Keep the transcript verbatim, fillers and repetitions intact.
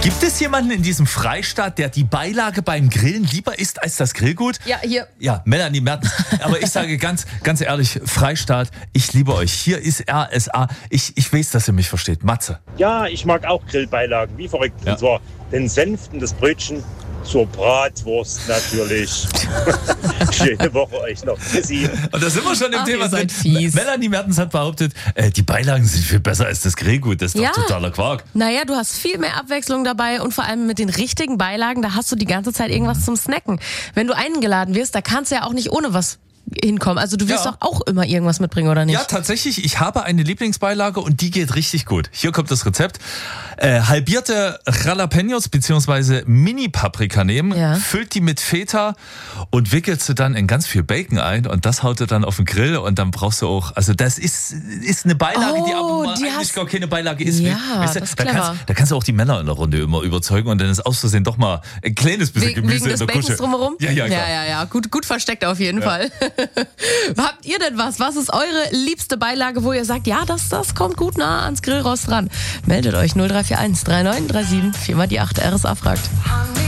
Gibt es jemanden in diesem Freistaat, der die Beilage beim Grillen lieber isst als das Grillgut? Ja, hier. Ja, Melanie Mertens. Aber ich sage ganz, ganz ehrlich, Freistaat, ich liebe euch. Hier ist R S A. Ich, ich weiß, dass ihr mich versteht. Matze. Ja, ich mag auch Grillbeilagen, wie verrückt. Ja. Und zwar den Senf und das Brötchen zur Bratwurst natürlich. Schöne Woche euch noch. Tschüssi. Und da sind wir schon im Ach, Thema ihr seid drin. fies. Melanie Mertens hat behauptet, äh, die Beilagen sind viel besser als das Grillgut. Das ist Ja. doch totaler Quark. Naja, du hast viel mehr Abwechslung dabei und vor allem mit den richtigen Beilagen, da hast du die ganze Zeit irgendwas zum Snacken. Wenn du eingeladen wirst, da kannst du ja auch nicht ohne was hinkommen. Also du wirst Ja. doch auch immer irgendwas mitbringen, oder nicht? Ja, tatsächlich. Ich habe eine Lieblingsbeilage und die geht richtig gut. Hier kommt das Rezept. Äh, halbierte Jalapenos bzw. Mini-Paprika nehmen, Ja. füllt die mit Feta und wickelt sie dann in ganz viel Bacon ein und das haut du dann auf den Grill und dann brauchst du auch, also das ist, ist eine Beilage, Oh, die aber mal die eigentlich hast- gar keine Beilage ist. Ja, weißt du, das ist da, clever. kannst, da kannst du auch die Männer in der Runde immer überzeugen und dann ist aus Versehen doch mal ein kleines bisschen Wegen, Gemüse wegen des in der Bacons Kusche. drumherum? Ja, ja, klar. ja, ja, ja. Gut, gut versteckt auf jeden Ja. Fall. Habt ihr denn was? Was ist eure liebste Beilage, wo ihr sagt, ja, das, das kommt gut nah ans Grillrost ran? Meldet euch null drei vier eins drei neun drei sieben vier mal die acht. R S A fragt.